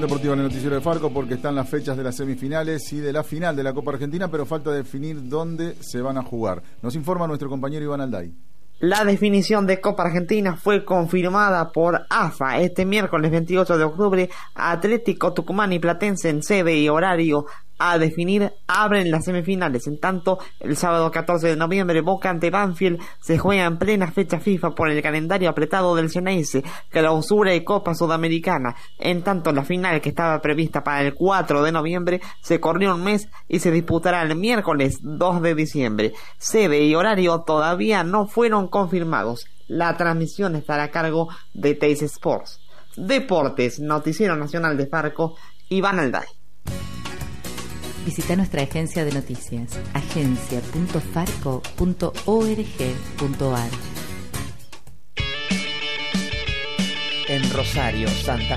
deportiva en el noticiero de Farco porque están las fechas de las semifinales y de la final de la Copa Argentina, pero falta definir dónde se van a jugar. Nos informa nuestro compañero Iván Alday. La definición de Copa Argentina fue confirmada por AFA este miércoles 28 de octubre. Atlético Tucumán y Platense en sede y horario a definir abren las semifinales. En tanto, el sábado 14 de noviembre, Boca ante Banfield se juega en plena fecha FIFA por el calendario apretado del Ceneice, Clausura y Copa Sudamericana. En tanto, la final, que estaba prevista para el 4 de noviembre, se corrió un mes y se disputará el miércoles 2 de diciembre. Sede y horario todavía no fueron confirmados. La transmisión estará a cargo de Teis Sports. Deportes, Noticiero Nacional de Farco, Iván Alday. Visita nuestra agencia de noticias, agencia.farco.org.ar. En Rosario, Santa